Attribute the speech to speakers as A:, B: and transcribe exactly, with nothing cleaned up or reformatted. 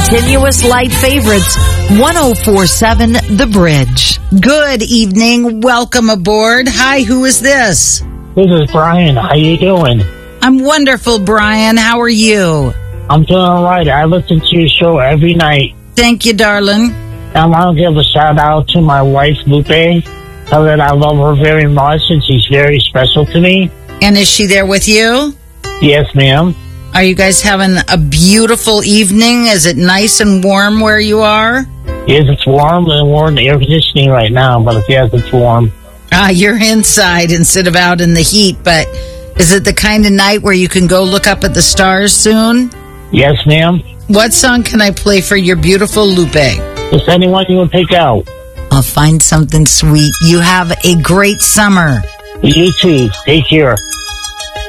A: continuous light favorites, one oh four point seven The Bridge. Good evening. Welcome aboard. Hi, who is this?
B: This is Brian. How you doing?
A: I'm wonderful, Brian. How are you?
B: I'm doing all right. I listen to your show every night.
A: Thank you, darling.
B: I want to give a shout out to my wife, Lupe. Tell her that I love her very much and she's very special to me.
A: And is she there with you?
B: Yes, ma'am.
A: Are you guys having a beautiful evening? Is it nice and warm where you are?
B: Yes, it's warm and we're in the air conditioning right now, but yes, it's warm.
A: Ah, you're inside instead of out in the heat, but is it the kind of night where you can go look up at the stars soon?
B: Yes, ma'am.
A: What song can I play for your beautiful Lupe?
B: Just anyone you will take out.
A: I'll find something sweet. You have a great summer.
B: You too. Take care.